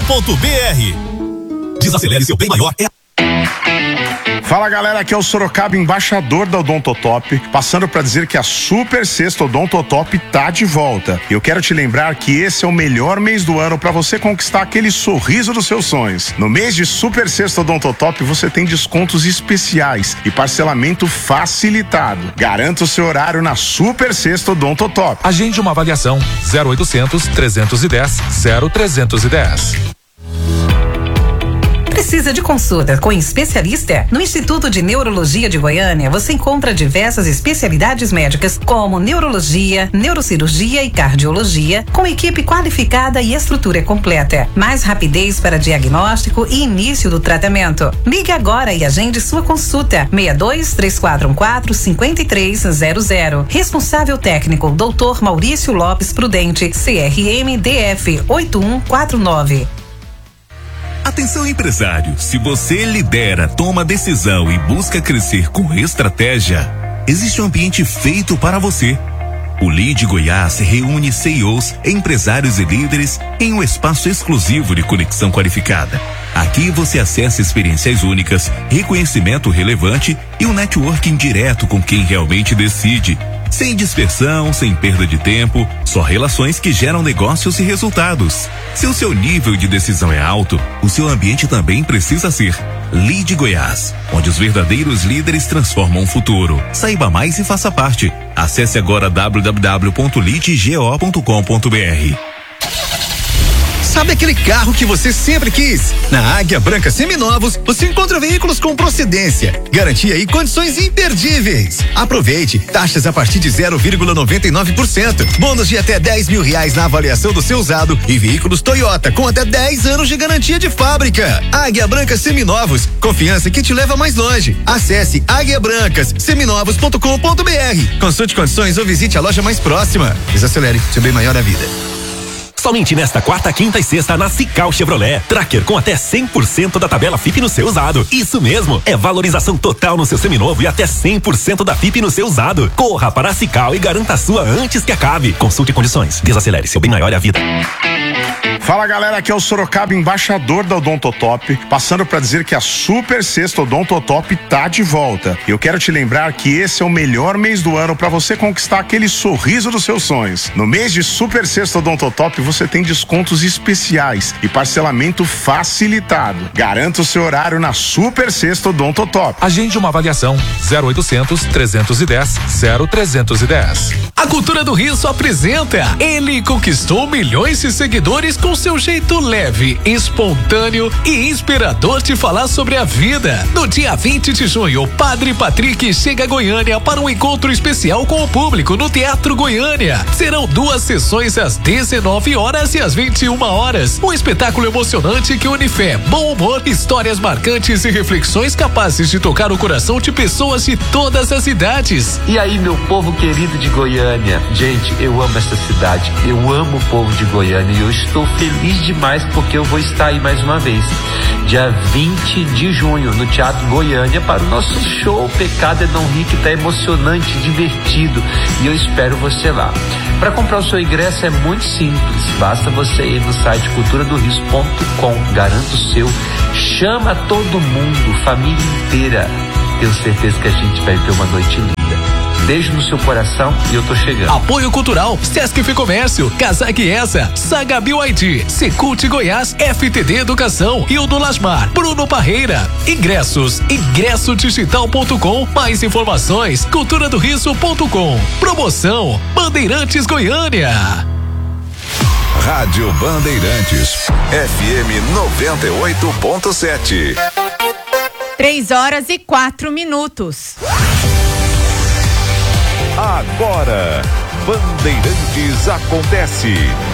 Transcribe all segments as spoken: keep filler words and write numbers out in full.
ponto b r. Desacelere seu bem maior. É... Fala galera, aqui é o Sorocaba, embaixador da Odontotop, passando para dizer que a Super Sexta Odontotop tá de volta. Eu quero te lembrar que esse é o melhor mês do ano para você conquistar aquele sorriso dos seus sonhos. No mês de Super Sexta Odontotop você tem descontos especiais e parcelamento facilitado. Garanta o seu horário na Super Sexta Odontotop. Agende uma avaliação zero oitocentos, trezentos e dez, zero trezentos e dez. Precisa de consulta com especialista? No Instituto de Neurologia de Goiânia, você encontra diversas especialidades médicas como neurologia, neurocirurgia e cardiologia, com equipe qualificada e estrutura completa. Mais rapidez para diagnóstico e início do tratamento. Ligue agora e agende sua consulta. seis dois, três quatro um quatro, cinco três zero zero. Responsável técnico, doutor Maurício Lopes Prudente, C R M D F oito um quatro nove. Atenção empresário, se você lidera, toma decisão e busca crescer com estratégia, existe um ambiente feito para você. O Lead Goiás reúne C E Os, empresários e líderes em um espaço exclusivo de conexão qualificada. Aqui você acessa experiências únicas, reconhecimento relevante e um networking direto com quem realmente decide. Sem dispersão, sem perda de tempo, só relações que geram negócios e resultados. Se o seu nível de decisão é alto, o seu ambiente também precisa ser. Lead Goiás, onde os verdadeiros líderes transformam o futuro. Saiba mais e faça parte. Acesse agora w w w ponto lead go ponto com ponto b r. Sabe aquele carro que você sempre quis? Na Águia Branca Seminovos, você encontra veículos com procedência, garantia e condições imperdíveis. Aproveite, taxas a partir de zero vírgula noventa e nove por cento, bônus de até dez mil reais na avaliação do seu usado e veículos Toyota com até dez anos de garantia de fábrica. Águia Branca Seminovos, confiança que te leva mais longe. Acesse águia brancas seminovos ponto com ponto b r. Consulte condições ou visite a loja mais próxima. Desacelere, seu bem maior a vida. Somente nesta quarta, quinta e sexta na Cical Chevrolet. Tracker com até cem por cento da tabela F I P no seu usado. Isso mesmo, é valorização total no seu seminovo e até cem por cento da F I P no seu usado. Corra para a Cical e garanta a sua antes que acabe. Consulte condições. Desacelere, seu bem maior é a vida. Fala galera, aqui é o Sorocaba, embaixador da Odontotop, passando para dizer que a Super Sexta Odontotop tá de volta. Eu quero te lembrar que esse é o melhor mês do ano para você conquistar aquele sorriso dos seus sonhos. No mês de Super Sexta Odontotop você tem descontos especiais e parcelamento facilitado. Garanta o seu horário na Super Sexta Odontotop. Agende uma avaliação zero oitocentos, trezentos e dez, zero trezentos e dez. A Cultura do Riso apresenta. Ele conquistou milhões de seguidores com seu jeito leve, espontâneo e inspirador de falar sobre a vida. No dia vinte de junho, o Padre Patrick chega a Goiânia para um encontro especial com o público no Teatro Goiânia. Serão duas sessões às dezenove horas e às vinte e uma horas. Um espetáculo emocionante que une fé, bom humor, histórias marcantes e reflexões capazes de tocar o coração de pessoas de todas as idades. E aí, meu povo querido de Goiânia? Gente, eu amo essa cidade, eu amo o povo de Goiânia e eu estou feliz demais porque eu vou estar aí mais uma vez, dia vinte de junho, no Teatro Goiânia, para o nosso show Pecado é Não Rir, que está emocionante, divertido, e eu espero você lá. Para comprar o seu ingresso é muito simples, basta você ir no site cultura do riso ponto com, garanta o seu, chama todo mundo, família inteira, tenho certeza que a gente vai ter uma noite linda. Beijo no seu coração e eu tô chegando. Apoio Cultural, Sesc Comércio, Casaque Essa, Saga B Y D, Secult Goiás, F T D Educação e o do Lasmar, Bruno Parreira. Ingressos, ingresso digital ponto com, mais informações, cultura do riso ponto com. Promoção, Bandeirantes Goiânia. Rádio Bandeirantes, F M noventa e oito ponto sete. Três horas e quatro minutos. Agora, Bandeirantes acontece.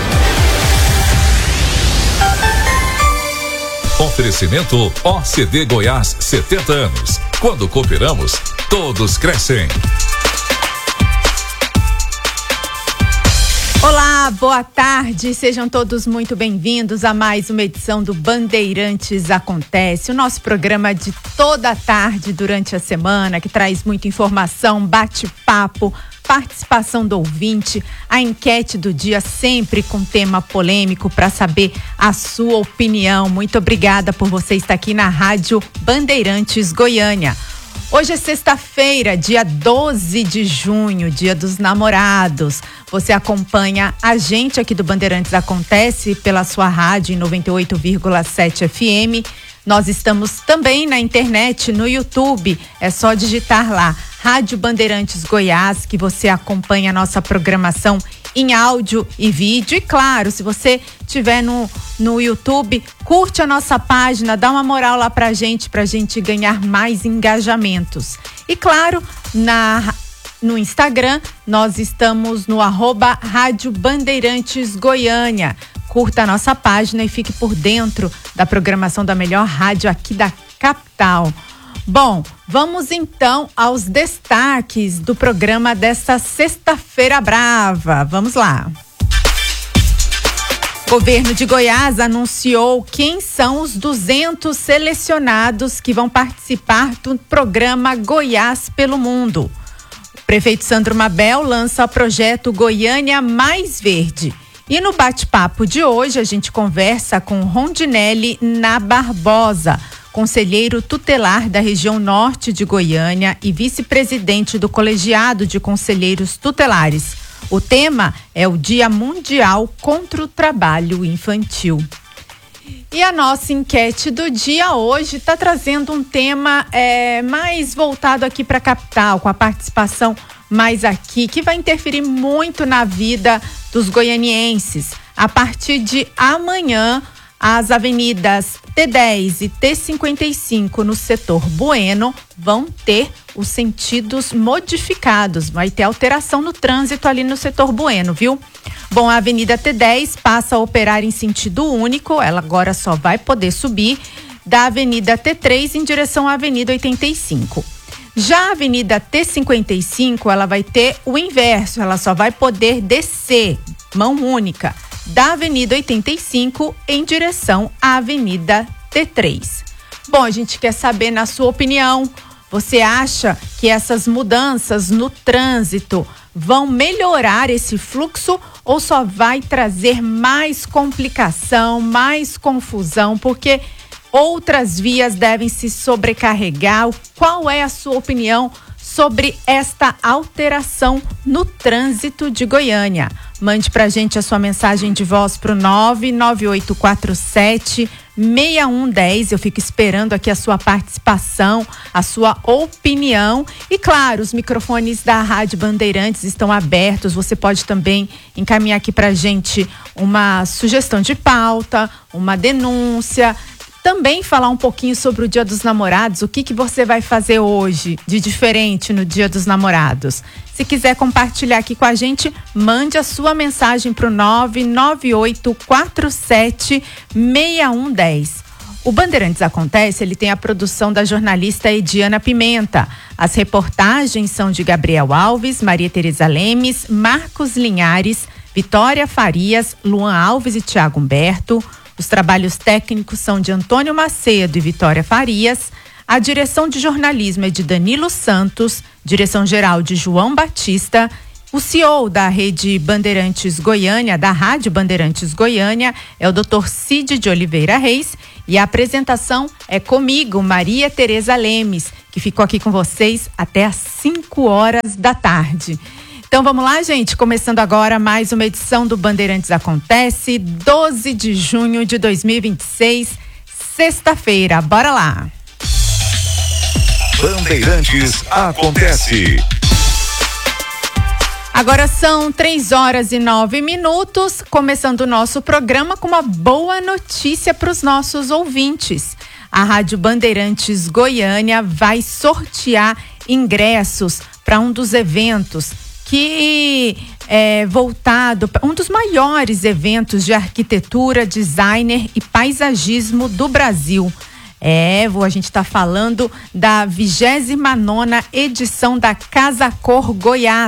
Oferecimento O C D Goiás, setenta anos. Quando cooperamos, todos crescem. Olá, Olá, boa tarde, sejam todos muito bem-vindos a mais uma edição do Bandeirantes Acontece, o nosso programa de toda a tarde durante a semana, que traz muita informação, bate-papo, participação do ouvinte, a enquete do dia sempre com tema polêmico para saber a sua opinião. Muito obrigada por você estar aqui na Rádio Bandeirantes Goiânia. Hoje é sexta-feira, dia doze de junho, dia dos namorados. Você acompanha a gente aqui do Bandeirantes Acontece pela sua rádio em noventa e oito vírgula sete F M. Nós estamos também na internet, no YouTube. É só digitar lá, Rádio Bandeirantes Goiás, que você acompanha a nossa programação em áudio e vídeo. E claro, se você estiver no, no YouTube, curte a nossa página, dá uma moral lá pra gente, pra gente ganhar mais engajamentos. E claro, na, no Instagram, nós estamos no arroba Rádio Bandeirantes Goiânia. Curta a nossa página e fique por dentro da programação da melhor rádio aqui da capital. Bom, vamos então aos destaques do programa desta sexta-feira brava. Vamos lá. O governo de Goiás anunciou quem são os duzentos selecionados que vão participar do programa Goiás pelo Mundo. O prefeito Sandro Mabel lança o projeto Goiânia Mais Verde. E no bate-papo de hoje a gente conversa com Rondinelli Na Barbosa, conselheiro tutelar da região norte de Goiânia e vice-presidente do Colegiado de Conselheiros Tutelares. O tema é o Dia Mundial contra o Trabalho Infantil. E a nossa enquete do dia hoje está trazendo um tema é, mais voltado aqui para a capital, com a participação mais aqui, que vai interferir muito na vida dos goianienses. A partir de amanhã, as avenidas T dez e T cinquenta e cinco no setor Bueno vão ter os sentidos modificados. Vai ter alteração no trânsito ali no setor Bueno, viu? Bom, a avenida T dez passa a operar em sentido único, ela agora só vai poder subir da avenida T três em direção à avenida oitenta e cinco. Já a avenida T cinquenta e cinco, ela vai ter o inverso, ela só vai poder descer, mão única, da avenida oitenta e cinco em direção à avenida T três. Bom, a gente quer saber, na sua opinião, você acha que essas mudanças no trânsito vão melhorar esse fluxo ou só vai trazer mais complicação, mais confusão, porque outras vias devem se sobrecarregar? Qual é a sua opinião sobre esta alteração no trânsito de Goiânia? Mande pra gente a sua mensagem de voz pro nove nove oito quatro sete seis um um zero. Eu fico esperando aqui a sua participação, a sua opinião. E claro, os microfones da Rádio Bandeirantes estão abertos. Você pode também encaminhar aqui pra gente uma sugestão de pauta, uma denúncia. Também falar um pouquinho sobre o Dia dos Namorados, o que que você vai fazer hoje de diferente no Dia dos Namorados. Se quiser compartilhar aqui com a gente, mande a sua mensagem para o nove nove oito quatro sete seis um um zero. O Bandeirantes Acontece, ele tem a produção da jornalista Ediana Pimenta. As reportagens são de Gabriel Alves, Maria Tereza Lemes, Marcos Linhares, Vitória Farias, Luan Alves e Tiago Humberto. Os trabalhos técnicos são de Antônio Macedo e Vitória Farias. A direção de jornalismo é de Danilo Santos, direção-geral de João Batista. O C E O da Rede Bandeirantes Goiânia, da Rádio Bandeirantes Goiânia, é o doutor Cid de Oliveira Reis. E a apresentação é comigo, Maria Tereza Lemes, que ficou aqui com vocês até às cinco horas da tarde. Então vamos lá, gente, começando agora mais uma edição do Bandeirantes Acontece, doze de junho de dois mil e vinte e seis, sexta-feira. Bora lá! Bandeirantes Acontece. Agora são três horas e nove minutos, começando o nosso programa com uma boa notícia para os nossos ouvintes. A Rádio Bandeirantes Goiânia vai sortear ingressos para um dos eventos que é voltado para um dos maiores eventos de arquitetura, designer e paisagismo do Brasil. É, a gente está falando da vigésima nona edição da Casa Cor Goiás,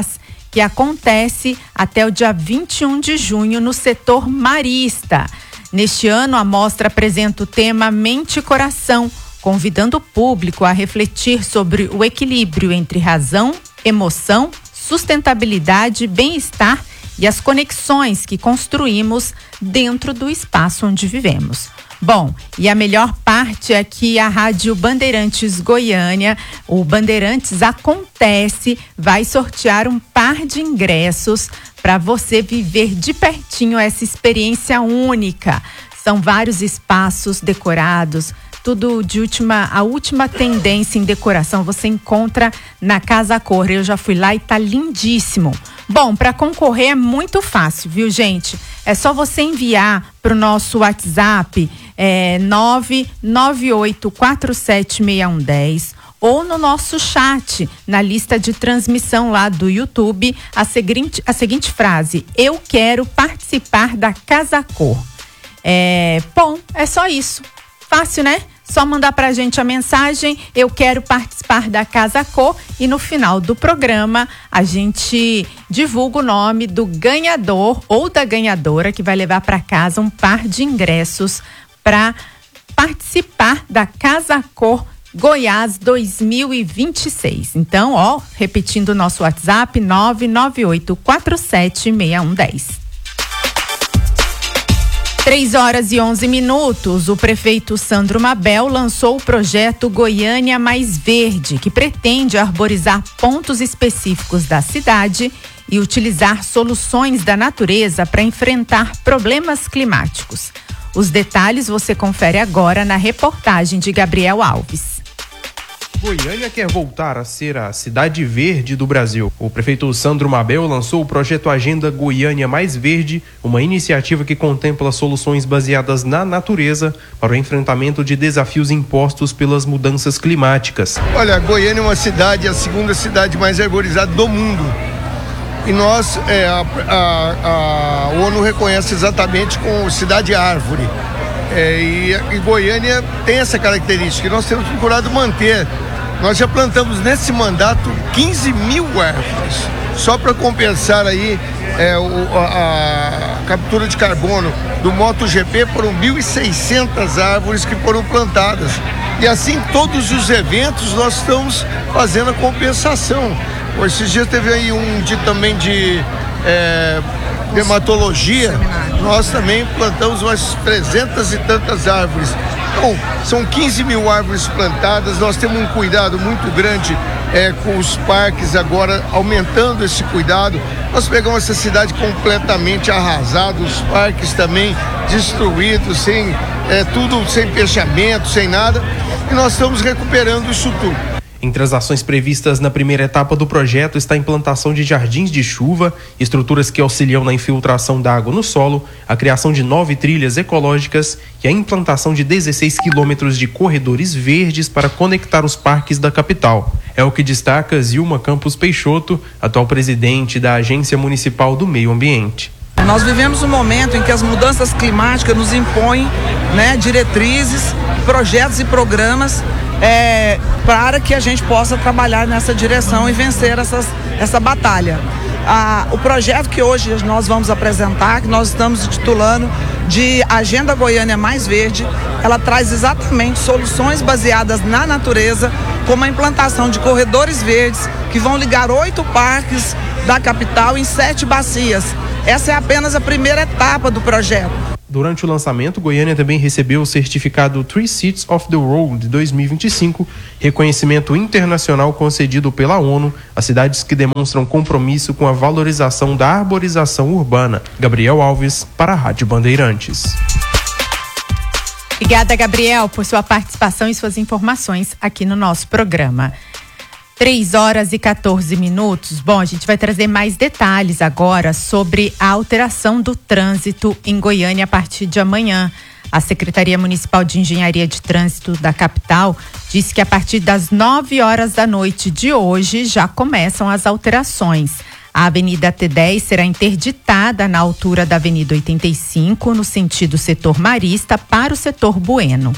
que acontece até o dia vinte e um de junho no setor marista. Neste ano, a mostra apresenta o tema Mente e Coração, convidando o público a refletir sobre o equilíbrio entre razão, emoção, sustentabilidade, bem-estar e as conexões que construímos dentro do espaço onde vivemos. Bom, e a melhor parte é que a Rádio Bandeirantes Goiânia, o Bandeirantes Acontece, vai sortear um par de ingressos para você viver de pertinho essa experiência única. São vários espaços decorados, tudo de última, a última tendência em decoração você encontra na Casa Cor. Eu já fui lá e tá lindíssimo. Bom, para concorrer é muito fácil, viu, gente? É só você enviar pro nosso WhatsApp é, nove nove oito quatro sete seis um um zero ou no nosso chat, na lista de transmissão lá do YouTube, a seguinte, a seguinte frase: eu quero participar da Casa Cor. É, bom, é só isso. Fácil, né? Só mandar pra gente a mensagem, eu quero participar da Casa Cor, e no final do programa a gente divulga o nome do ganhador ou da ganhadora que vai levar para casa um par de ingressos para participar da Casa Cor Goiás dois mil e vinte e seis. Então, ó, repetindo o nosso WhatsApp, nove nove oito quatro sete seis um um zero. três horas e onze minutos, o prefeito Sandro Mabel lançou o projeto Goiânia Mais Verde, que pretende arborizar pontos específicos da cidade e utilizar soluções da natureza para enfrentar problemas climáticos. Os detalhes você confere agora na reportagem de Gabriel Alves. Goiânia quer voltar a ser a cidade verde do Brasil. O prefeito Sandro Mabel lançou o projeto Agenda Goiânia Mais Verde, uma iniciativa que contempla soluções baseadas na natureza para o enfrentamento de desafios impostos pelas mudanças climáticas. Olha, Goiânia é uma cidade, a segunda cidade mais arborizada do mundo. E nós, é, a, a, a ONU reconhece exatamente como cidade árvore. É, e, e Goiânia tem essa característica, e nós temos procurado manter. Nós já plantamos nesse mandato quinze mil árvores, só para compensar aí é, o, a, a captura de carbono do MotoGP. Foram mil e seiscentas árvores que foram plantadas. E assim, todos os eventos nós estamos fazendo a compensação. Esses dias teve aí um dia também de é, dermatologia, nós também plantamos umas trezentas e tantas árvores. Então, são quinze mil árvores plantadas, nós temos um cuidado muito grande é, com os parques agora, aumentando esse cuidado. Nós pegamos essa cidade completamente arrasada, os parques também destruídos, sem, é, tudo sem fechamento, sem nada, e nós estamos recuperando isso tudo. Entre as ações previstas na primeira etapa do projeto está a implantação de jardins de chuva, estruturas que auxiliam na infiltração da água no solo, a criação de nove trilhas ecológicas e a implantação de dezesseis quilômetros de corredores verdes para conectar os parques da capital. É o que destaca Zilma Campos Peixoto, atual presidente da Agência Municipal do Meio Ambiente. Nós vivemos um momento em que as mudanças climáticas nos impõem, né, diretrizes, projetos e programas é, para que a gente possa trabalhar nessa direção e vencer essas, essa batalha. Ah, o projeto que hoje nós vamos apresentar, que nós estamos titulando de Agenda Goiânia Mais Verde, ela traz exatamente soluções baseadas na natureza, como a implantação de corredores verdes que vão ligar oito parques da capital em sete bacias. Essa é apenas a primeira etapa do projeto. Durante o lançamento, Goiânia também recebeu o certificado Three Cities of the World dois mil e vinte e cinco, reconhecimento internacional concedido pela ONU a cidades que demonstram compromisso com a valorização da arborização urbana. Gabriel Alves, para a Rádio Bandeirantes. Obrigada, Gabriel, por sua participação e suas informações aqui no nosso programa. três horas e quatorze minutos. Bom, a gente vai trazer mais detalhes agora sobre a alteração do trânsito em Goiânia a partir de amanhã. A Secretaria Municipal de Engenharia de Trânsito da capital disse que a partir das nove horas da noite de hoje já começam as alterações. A Avenida T dez será interditada na altura da Avenida oitenta e cinco, no sentido setor marista, para o setor Bueno.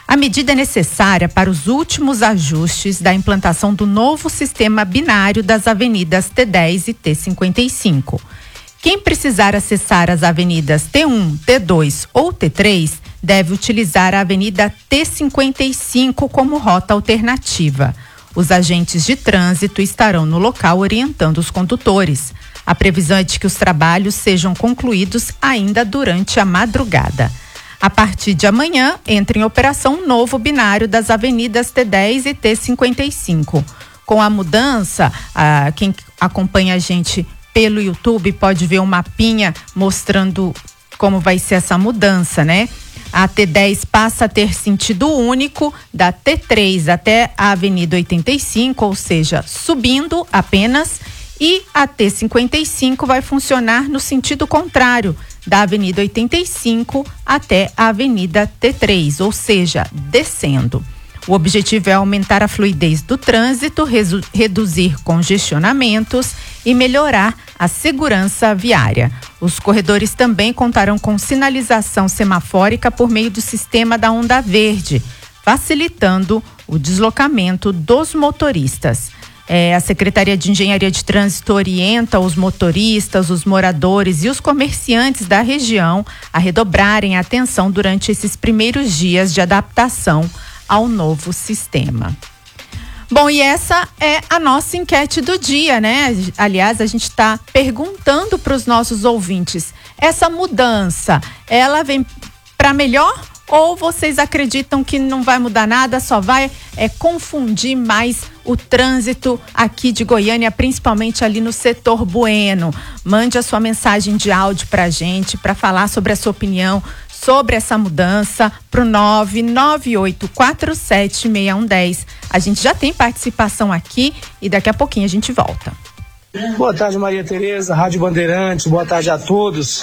A medida é necessária para os últimos ajustes da implantação do novo sistema binário das avenidas T dez e T cinquenta e cinco. Quem precisar acessar as avenidas T um, T dois ou T três deve utilizar a avenida T cinquenta e cinco como rota alternativa. Os agentes de trânsito estarão no local orientando os condutores. A previsão é de que os trabalhos sejam concluídos ainda durante a madrugada. A partir de amanhã, entra em operação um novo binário das avenidas T dez e T cinquenta e cinco. Com a mudança, ah, quem acompanha a gente pelo YouTube pode ver um mapinha mostrando como vai ser essa mudança, né? A T dez passa a ter sentido único da T três até a Avenida oitenta e cinco, ou seja, subindo apenas, e a T cinquenta e cinco vai funcionar no sentido contrário, da Avenida oitenta e cinco até a Avenida T três, ou seja, descendo. O objetivo é aumentar a fluidez do trânsito, resu- reduzir congestionamentos e melhorar a segurança viária. Os corredores também contarão com sinalização semafórica por meio do sistema da onda verde, facilitando o deslocamento dos motoristas. É, a Secretaria de Engenharia de Trânsito orienta os motoristas, os moradores e os comerciantes da região a redobrarem a atenção durante esses primeiros dias de adaptação ao novo sistema. Bom, e essa é a nossa enquete do dia, né? Aliás, a gente está perguntando para os nossos ouvintes, essa mudança, ela vem para melhor ou vocês acreditam que não vai mudar nada, só vai é, confundir mais o trânsito aqui de Goiânia, principalmente ali no setor Bueno? Mande a sua mensagem de áudio para a gente, para falar sobre a sua opinião sobre essa mudança pro nove nove oito quatro sete seis um um zero. A gente já tem participação aqui e daqui a pouquinho a gente volta. Boa tarde, Maria Tereza, Rádio Bandeirantes, boa tarde a todos.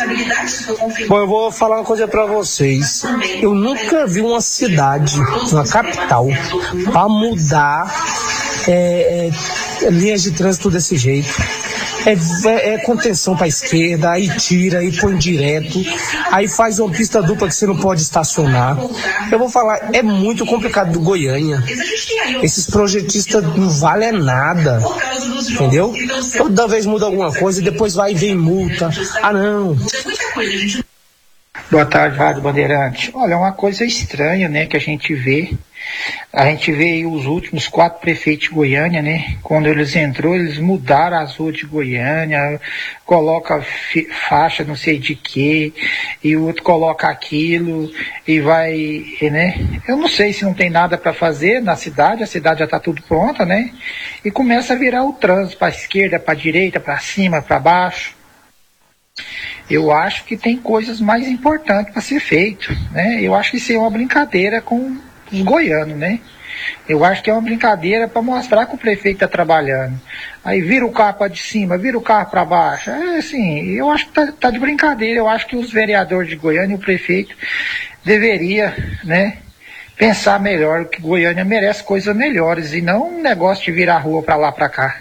Bom, eu vou falar uma coisa pra vocês. Eu nunca vi uma cidade, uma capital, pra mudar é, é, linhas de trânsito desse jeito. É, é, é contenção pra esquerda, aí tira, aí põe direto, aí faz uma pista dupla que você não pode estacionar. Eu vou falar, é muito complicado do Goiânia. Esses projetistas não valem nada, entendeu? Toda vez muda alguma coisa e depois vai e vem multa. Ah, não. Boa tarde, Rádio Bandeirante. Olha, é uma coisa estranha, né, que a gente vê. A gente vê aí os últimos quatro prefeitos de Goiânia, né? Quando eles entrou, eles mudaram as ruas de Goiânia, coloca fi, faixa não sei de quê, e o outro coloca aquilo, e vai, né? Eu não sei se não tem nada para fazer na cidade, a cidade já tá tudo pronta, né? E começa a virar o trânsito para esquerda, para direita, para cima, para baixo. Eu acho que tem coisas mais importantes para ser feito, né? Eu acho que isso é uma brincadeira com os goianos, né? Eu acho que é uma brincadeira para mostrar que o prefeito está trabalhando. Aí vira o carro para de cima, vira o carro para baixo. É assim, eu acho que tá, tá de brincadeira. Eu acho que os vereadores de Goiânia e o prefeito deveria, né, pensar melhor, que Goiânia merece coisas melhores e não um negócio de virar a rua para lá para cá.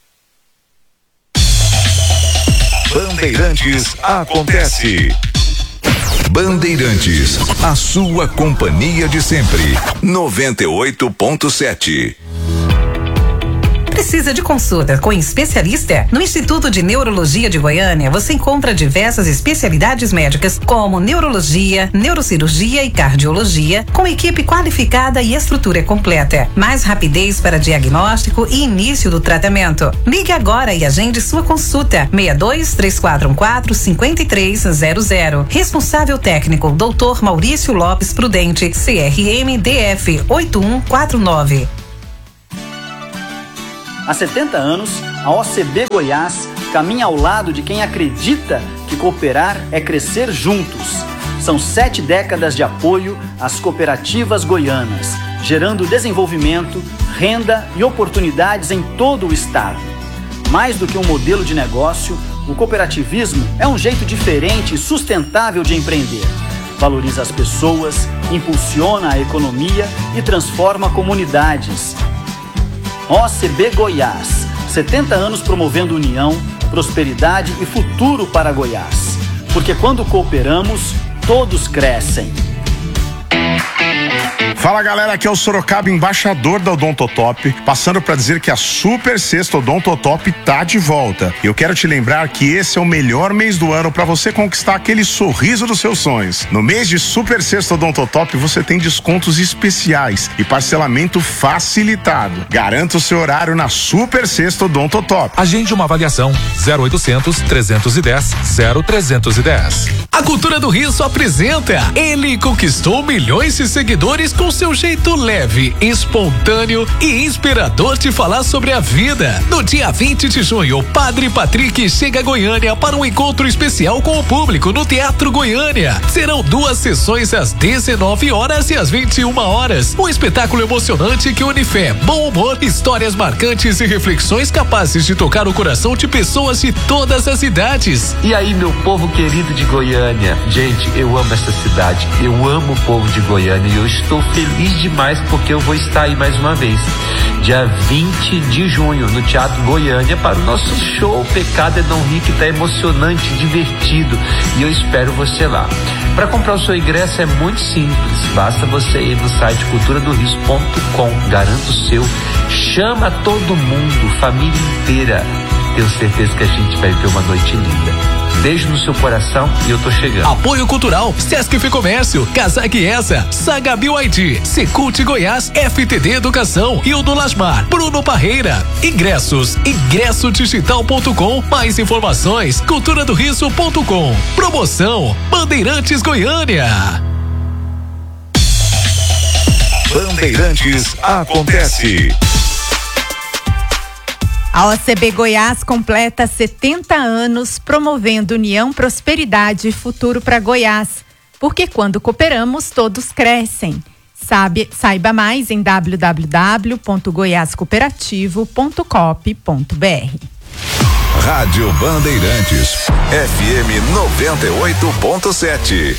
Bandeirantes acontece. Bandeirantes, a sua companhia de sempre. noventa e oito ponto sete. Precisa de consulta com especialista? No Instituto de Neurologia de Goiânia, você encontra diversas especialidades médicas como neurologia, neurocirurgia e cardiologia, com equipe qualificada e estrutura completa. Mais rapidez para diagnóstico e início do tratamento. Ligue agora e agende sua consulta. seis dois três quatro um quatro cinco três zero zero. Responsável técnico, doutor Maurício Lopes Prudente, C R M D F oito um quatro nove. Há setenta anos, a O C B Goiás caminha ao lado de quem acredita que cooperar é crescer juntos. São sete décadas de apoio às cooperativas goianas, gerando desenvolvimento, renda e oportunidades em todo o estado. Mais do que um modelo de negócio, o cooperativismo é um jeito diferente e sustentável de empreender. Valoriza as pessoas, impulsiona a economia e transforma comunidades. O C B Goiás, setenta anos promovendo união, prosperidade e futuro para Goiás. Porque quando cooperamos, todos crescem. Fala galera, aqui é o Sorocaba, embaixador da Odontotop, passando para dizer que a Super Sexta Odontotop tá de volta. Eu quero te lembrar que esse é o melhor mês do ano para você conquistar aquele sorriso dos seus sonhos. No mês de Super Sexta Odontotop você tem descontos especiais e parcelamento facilitado. Garanta o seu horário na Super Sexta Odontotop. Agende uma avaliação zero oitocentos, trezentos e dez, zero trezentos e dez. A Cultura do Riso apresenta Ele Conquistou Milhões de Seguidores com seu jeito leve, espontâneo e inspirador de falar sobre a vida. No dia vinte de junho, o Padre Patrick chega a Goiânia para um encontro especial com o público no Teatro Goiânia. Serão duas sessões às dezenove horas e às vinte e uma horas. Um espetáculo emocionante que une fé, bom humor, histórias marcantes e reflexões capazes de tocar o coração de pessoas de todas as idades. E aí, meu povo querido de Goiânia, gente, eu amo essa cidade, eu amo o povo de Goiânia e eu estou feliz demais porque eu vou estar aí mais uma vez, dia vinte de junho, no Teatro Goiânia, para o nosso show Pecado é Não Rir, que está emocionante, divertido, e eu espero você lá. Para comprar o seu ingresso é muito simples, basta você ir no site cultura do riso ponto com, garanta o seu, chama todo mundo, família inteira, tenho certeza que a gente vai ver uma noite linda. Beijo no seu coração e eu tô chegando. Apoio Cultural, Sesc Ficomércio, Casag Essa, Saga B Y D, Secult Goiás, F T D Educação e o do Lasmar, Bruno Parreira. Ingressos, ingresso digital ponto com, mais informações, cultura do riso ponto com. Promoção, Bandeirantes Goiânia. Bandeirantes acontece. A O C B Goiás completa setenta anos promovendo união, prosperidade e futuro para Goiás. Porque quando cooperamos, todos crescem. Sabe, saiba mais em w w w ponto goiás cooperativo ponto coop ponto b r. Rádio Bandeirantes, F M noventa e oito ponto sete.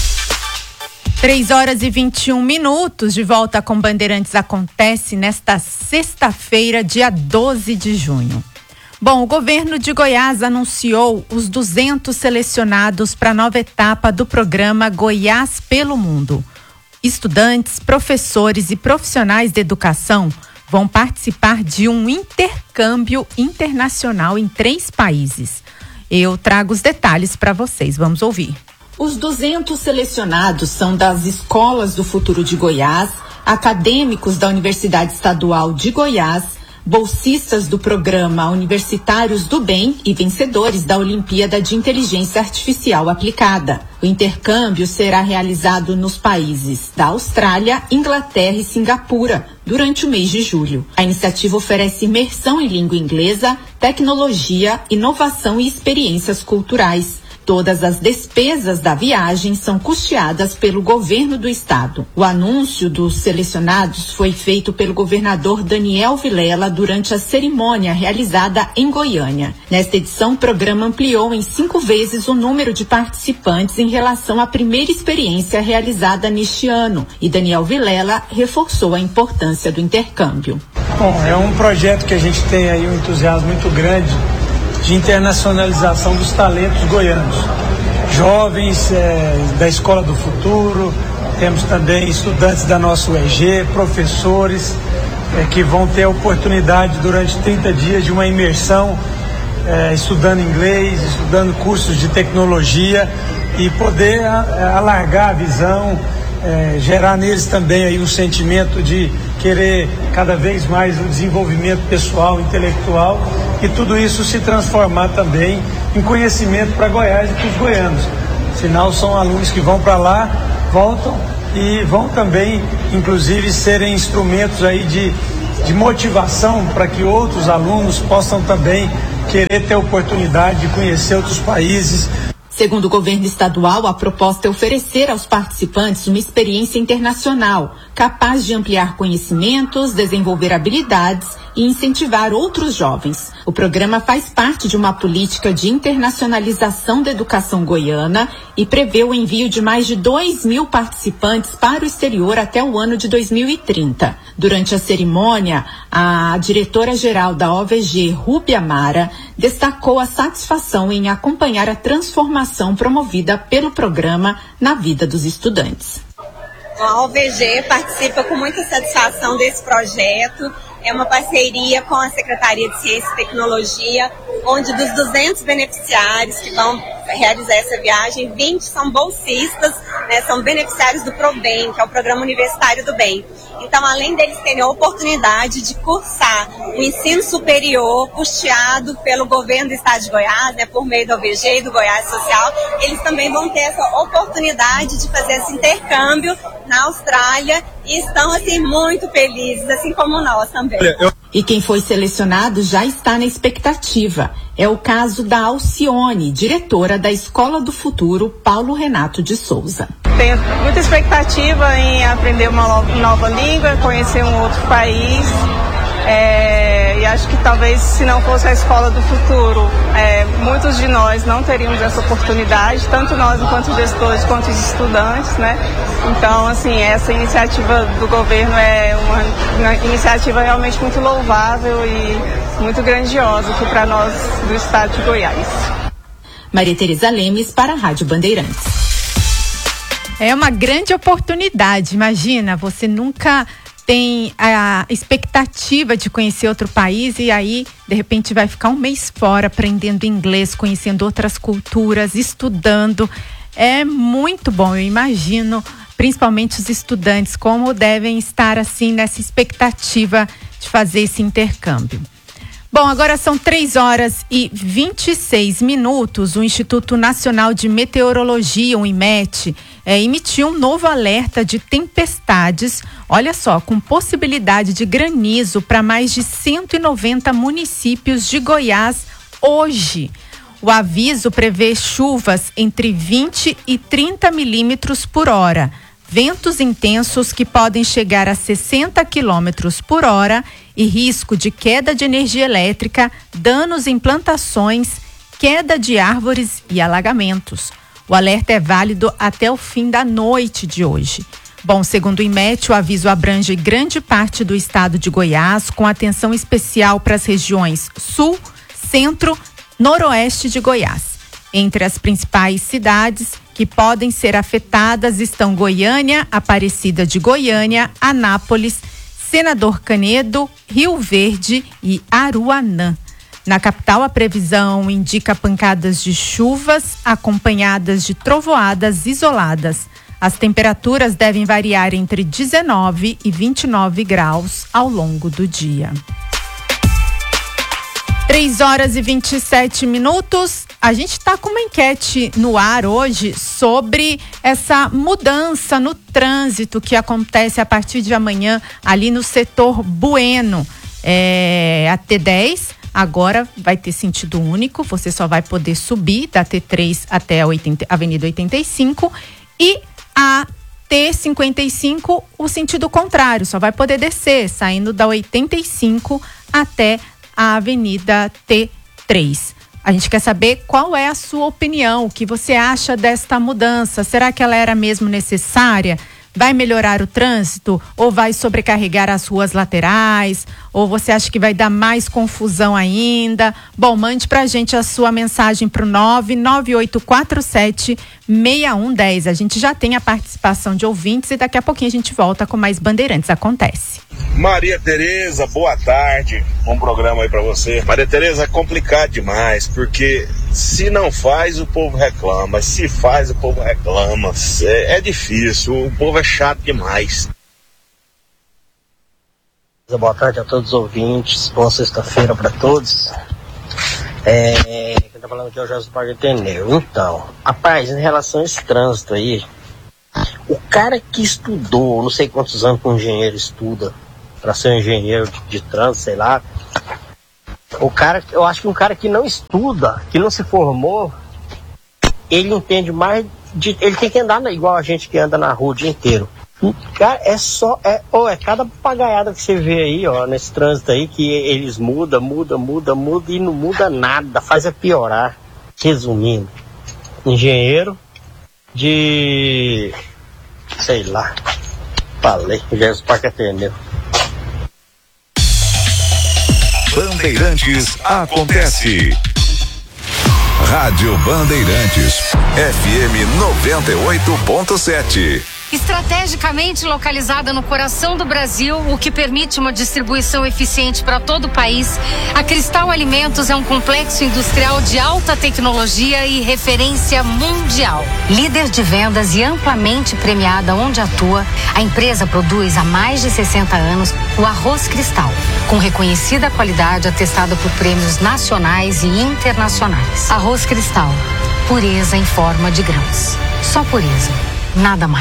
três horas e vinte e um minutos, de volta com Bandeirantes acontece nesta sexta-feira, dia doze de junho. Bom, o governo de Goiás anunciou os duzentos selecionados para a nova etapa do programa Goiás pelo Mundo. Estudantes, professores e profissionais de educação vão participar de um intercâmbio internacional em três países. Eu trago os detalhes para vocês, vamos ouvir. Os duzentos selecionados são das escolas do futuro de Goiás, acadêmicos da Universidade Estadual de Goiás, bolsistas do programa Universitários do Bem e vencedores da Olimpíada de Inteligência Artificial Aplicada. O intercâmbio será realizado nos países da Austrália, Inglaterra e Singapura durante o mês de julho. A iniciativa oferece imersão em língua inglesa, tecnologia, inovação e experiências culturais. Todas as despesas da viagem são custeadas pelo governo do estado. O anúncio dos selecionados foi feito pelo governador Daniel Vilela durante a cerimônia realizada em Goiânia. Nesta edição, o programa ampliou em cinco vezes o número de participantes em relação à primeira experiência realizada neste ano, e Daniel Vilela reforçou a importância do intercâmbio. Bom, é um projeto que a gente tem aí um entusiasmo muito grande de internacionalização dos talentos goianos. Jovens é, da Escola do Futuro, temos também estudantes da nossa U E G, professores é, que vão ter a oportunidade durante trinta dias de uma imersão, é, estudando inglês, estudando cursos de tecnologia e poder a, alargar a visão, é, gerar neles também aí um sentimento de querer cada vez mais o desenvolvimento pessoal, intelectual, e tudo isso se transformar também em conhecimento para Goiás e para os goianos. Afinal, são alunos que vão para lá, voltam e vão também, inclusive, serem instrumentos aí de, de motivação para que outros alunos possam também querer ter oportunidade de conhecer outros países. Segundo o governo estadual, a proposta é oferecer aos participantes uma experiência internacional, capaz de ampliar conhecimentos, desenvolver habilidades e incentivar outros jovens. O programa faz parte de uma política de internacionalização da educação goiana e prevê o envio de mais de dois mil participantes para o exterior até o ano de dois mil e trinta. Durante a cerimônia, a diretora-geral da O V G, Rúbia Mara, destacou a satisfação em acompanhar a transformação promovida pelo programa na vida dos estudantes. A O V G participa com muita satisfação desse projeto. É uma parceria com a Secretaria de Ciência e Tecnologia, onde dos duzentos beneficiários que vão realizar essa viagem, vinte são bolsistas, né, são beneficiários do ProBem, que é o Programa Universitário do Bem. Então, além deles terem a oportunidade de cursar o ensino superior custeado pelo governo do estado de Goiás, né, por meio do O V G e do Goiás Social, eles também vão ter essa oportunidade de fazer esse intercâmbio na Austrália e estão, assim, muito felizes, assim como nós também. E quem foi selecionado já está na expectativa. É o caso da Alcione, diretora da Escola do Futuro, Paulo Renato de Souza. Tenho muita expectativa em aprender uma nova língua, conhecer um outro país. É, e acho que talvez, se não fosse a Escola do Futuro, é, muitos de nós não teríamos essa oportunidade, tanto nós enquanto gestores quanto os estudantes, né? Então, assim, essa iniciativa do governo é uma, uma iniciativa realmente muito louvável e muito grandiosa aqui para nós do estado de Goiás. Maria Tereza Lemes para a Rádio Bandeirantes. É uma grande oportunidade, imagina, você nunca tem a expectativa de conhecer outro país e aí, de repente, vai ficar um mês fora aprendendo inglês, conhecendo outras culturas, estudando. É muito bom, eu imagino, principalmente os estudantes, como devem estar assim nessa expectativa de fazer esse intercâmbio. Bom, agora são três horas e vinte e seis minutos. O Instituto Nacional de Meteorologia, o IMET, é, emitiu um novo alerta de tempestades, olha só, com possibilidade de granizo para mais de cento e noventa municípios de Goiás hoje. O aviso prevê chuvas entre vinte e trinta milímetros por hora, ventos intensos que podem chegar a sessenta quilômetros por hora e risco de queda de energia elétrica, danos em plantações, queda de árvores e alagamentos. O alerta é válido até o fim da noite de hoje. Bom, segundo o IMET, o aviso abrange grande parte do estado de Goiás, com atenção especial para as regiões sul, centro, noroeste de Goiás. Entre as principais cidades que podem ser afetadas estão Goiânia, Aparecida de Goiânia, Anápolis, Senador Canedo, Rio Verde e Aruanã. Na capital, a previsão indica pancadas de chuvas acompanhadas de trovoadas isoladas. As temperaturas devem variar entre dezenove e vinte e nove graus ao longo do dia. três horas e vinte e sete minutos. A gente está com uma enquete no ar hoje sobre essa mudança no trânsito que acontece a partir de amanhã ali no setor Bueno. É, a T dez agora vai ter sentido único, você só vai poder subir da T três até a oitenta, Avenida oitenta e cinco, e a T cinquenta e cinco o sentido contrário, só vai poder descer saindo da oitenta e cinco até a Avenida T três. A gente quer saber qual é a sua opinião, o que você acha desta mudança. Será que ela era mesmo necessária? Vai melhorar o trânsito ou vai sobrecarregar as ruas laterais? Ou você acha que vai dar mais confusão ainda? Bom, mande pra gente a sua mensagem pro nove nove oito quatro sete seis um um zero. A gente já tem a participação de ouvintes e daqui a pouquinho a gente volta com mais Bandeirantes Acontece. Maria Tereza, boa tarde. Bom programa aí pra você. Maria Tereza, é complicado demais, porque se não faz, o povo reclama. Se faz, o povo reclama. É, é difícil, o povo é chato demais. Boa tarde a todos os ouvintes, boa sexta-feira para todos. É, quem tá falando aqui é o José Bargueteneu. Então, rapaz, em relação a esse trânsito aí, o cara que estudou, não sei quantos anos que um engenheiro estuda para ser um engenheiro de, de trânsito, sei lá, o cara, eu acho que um cara que não estuda, que não se formou, ele entende mais de, ele tem que andar igual a gente que anda na rua o dia inteiro. Cara, é só, é, oh, é cada papagaiada que você vê aí, ó, nesse trânsito aí, que eles mudam, mudam, mudam, mudam e não muda nada, faz é piorar. Resumindo, engenheiro de, sei lá, falei, Jesus Parque Atendeu. Bandeirantes Acontece. Rádio Bandeirantes, F M noventa e oito ponto sete. Estrategicamente localizada no coração do Brasil, o que permite uma distribuição eficiente para todo o país, a Cristal Alimentos é um complexo industrial de alta tecnologia e referência mundial. Líder de vendas e amplamente premiada onde atua, a empresa produz há mais de sessenta anos o arroz Cristal, com reconhecida qualidade atestada por prêmios nacionais e internacionais. Arroz Cristal, pureza em forma de grãos. Só pureza, nada mais.